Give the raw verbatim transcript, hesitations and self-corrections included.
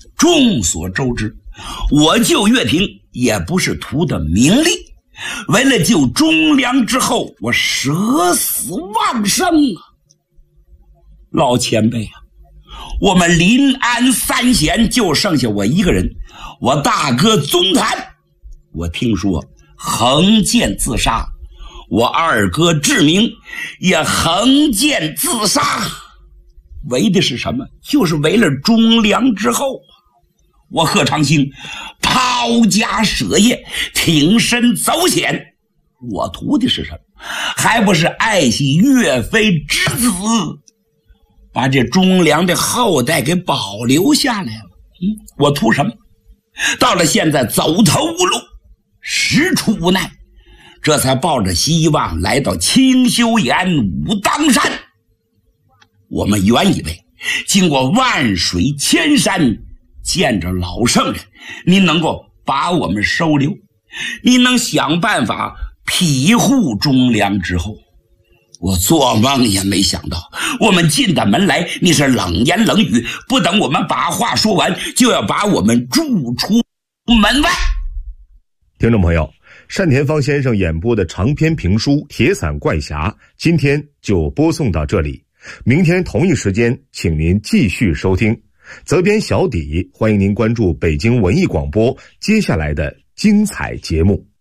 众所周知，我救岳霆也不是图的名利，为了救忠良之后，我舍死忘生啊！老前辈啊，我们临安三贤就剩下我一个人，我大哥宗谭，我听说横剑自杀，我二哥志明也横剑自杀，为的是什么？就是为了忠良之后。我贺长兴抛家舍业，挺身走险，我图的是什么？还不是爱惜岳飞之子，把这忠良的后代给保留下来了。嗯，我图什么？到了现在走投无路，实出无奈，这才抱着希望来到清修岩武当山。我们原以为经过万水千山，见着老圣人，您能够把我们收留，您能想办法庇护忠良之后。我做梦也没想到，我们进的门来，你是冷言冷语，不等我们把话说完，就要把我们逐出门外。 听众朋友，单田芳先生演播的长篇评书《铁伞怪侠》今天就播送到这里，明天同一时间请您继续收听。责编小底，欢迎您关注北京文艺广播接下来的精彩节目。